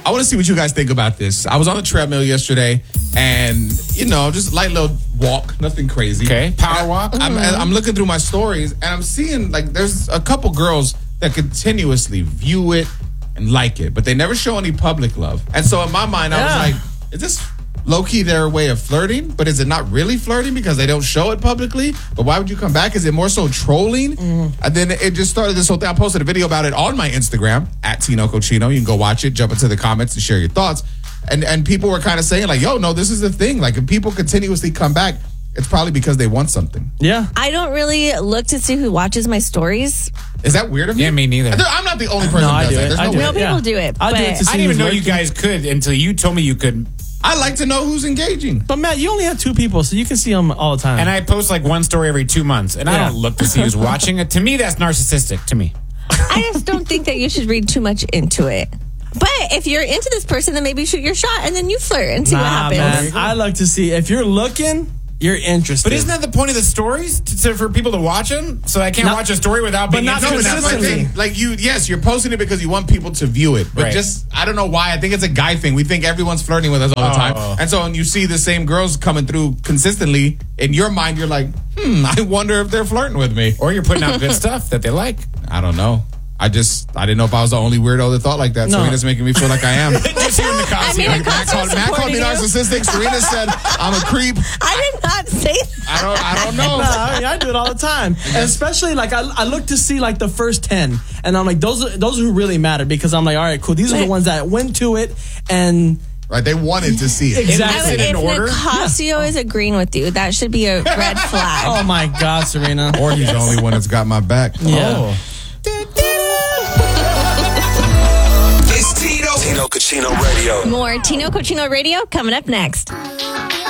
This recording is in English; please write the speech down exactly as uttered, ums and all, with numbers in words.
I want to see what you guys think about this. I was on the treadmill yesterday, and you know, just a light little walk, nothing crazy. Okay, power walk. I'm, Mm-hmm. I'm looking through my stories, and I'm seeing like there's a couple girls that continuously view it and like it, but they never show any public love. And so in my mind, I Yeah. was like, is this low-key their way of flirting? But is it not really flirting because they don't show it publicly? But why would you come back? Is it more so trolling? Mm-hmm. And then it just started this whole thing. I posted a video about it on my Instagram, at Tino Cochino. You can go watch it, jump into the comments and share your thoughts. And and people were kind of saying like, yo, no, this is the thing. Like if people continuously come back, it's probably because they want something. Yeah. I don't really look to see who watches my stories. Is that weird of me? Yeah, me neither. I'm not the only person No, who I does do that. it. There's I no do way. No, it. people Yeah. do it. I do it but- to see I didn't even who's know you lurking. guys could until you told me you could. I like to know who's engaging. But Matt, you only have two people, so you can see them all the time. And I post like one story every two months, and I Yeah. don't look to see who's watching it. To me, that's narcissistic. To me, I just don't think that you should read too much into it. But if you're into this person, then maybe shoot your shot and then you flirt and see what nah, happens. man. I like to see if you're looking, you're interested. but isn't that the point of the stories to, to, for people to watch them? So I can't Not- watch a story without but being not No, but interested. that's my consistently. thing. Like you, yes, you're posting it because you want people to view it. But Right. just, I don't know why. I think it's a guy thing. We think everyone's flirting with us all the Oh. time. And so when you see the same girls coming through consistently, in your mind, you're like, hmm, I wonder if they're flirting with me. Or you're putting out good stuff that they like. I don't know. I just, I didn't know if I was the only weirdo that thought like that. No. Serena's making me feel like I am. Just hearing the I mean, costume. I Matt got called, Matt called me supporting you. narcissistic. Serena said I'm a creep. I did not say that. I don't, I don't know. Nah, I, mean, I do it all the time, and especially like I, I look to see like the first ten, and I'm like those are, those are who really matter because I'm like, all right, cool. These are the ones that went to it, and Right? They wanted to see it. Exactly. I would, in if order? Nicasio is agreeing with you, that should be a red flag. oh my god, Serena. Or he's the only one that's got my back. Yeah. It's Tino. Tino Cochino Radio. More Tino Cochino Radio coming up next.